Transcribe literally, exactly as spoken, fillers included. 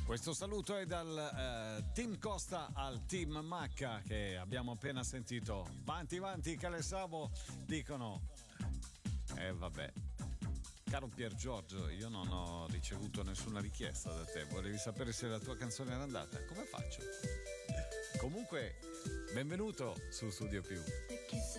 Questo saluto è dal uh, Team Costa al Team Macca che abbiamo appena sentito. Vanti, vanti, Calesavo, dicono. E eh, vabbè. Caro Pier Giorgio, io non ho ricevuto nessuna richiesta da te. Volevi sapere se la tua canzone era andata? Come faccio? Comunque, benvenuto su Studio Più. The kiss